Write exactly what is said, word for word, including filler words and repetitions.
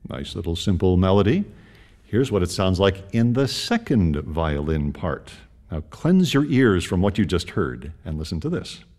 Nice little simple melody. Here's what it sounds like in the second violin part. Now cleanse your ears from what you just heard and listen to this.